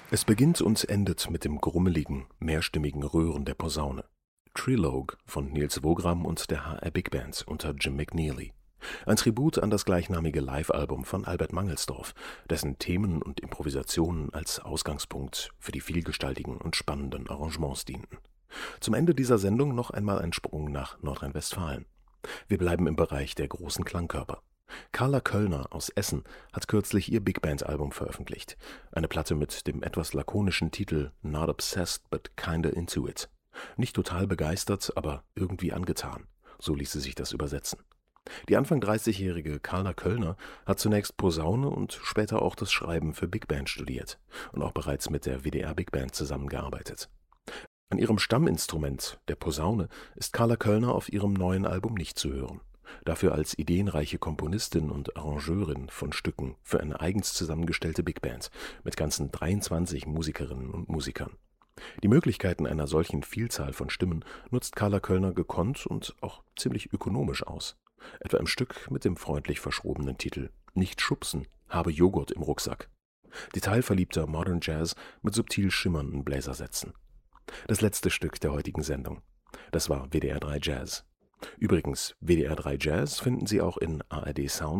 Es beginnt und endet mit dem grummeligen, mehrstimmigen Röhren der Posaune. Trilogue von Nils Wogram und der HR Big Band unter Jim McNeely. Ein Tribut an das gleichnamige Live-Album von Albert Mangelsdorff, dessen Themen und Improvisationen als Ausgangspunkt für die vielgestaltigen und spannenden Arrangements dienten. Zum Ende dieser Sendung noch einmal ein Sprung nach Nordrhein-Westfalen. Wir bleiben im Bereich der großen Klangkörper. Carla Köllner aus Essen hat kürzlich ihr Big Band-Album veröffentlicht. Eine Platte mit dem etwas lakonischen Titel Not Obsessed, but Kinda Into It. Nicht total begeistert, aber irgendwie angetan. So ließ sie sich das übersetzen. Die Anfang 30-jährige Carla Köllner hat zunächst Posaune und später auch das Schreiben für Big Band studiert und auch bereits mit der WDR Big Band zusammengearbeitet. An ihrem Stamminstrument, der Posaune, ist Carla Köllner auf ihrem neuen Album nicht zu hören. Dafür als ideenreiche Komponistin und Arrangeurin von Stücken für eine eigens zusammengestellte Big Band mit ganzen 23 Musikerinnen und Musikern. Die Möglichkeiten einer solchen Vielzahl von Stimmen nutzt Carla Köllner gekonnt und auch ziemlich ökonomisch aus. Etwa im Stück mit dem freundlich verschrobenen Titel »Nicht schubsen, habe Joghurt im Rucksack«. Detailverliebter Modern Jazz mit subtil schimmernden Bläsersätzen. Das letzte Stück der heutigen Sendung. Das war WDR 3 Jazz. Übrigens, WDR 3 Jazz finden Sie auch in ARD Sound